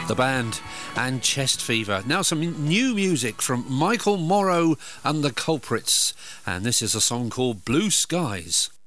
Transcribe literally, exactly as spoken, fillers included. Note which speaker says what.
Speaker 1: The Band and Chest Fever. Now some new music from Michael Morrow and the Culprits, and this is a song called Blue Skies.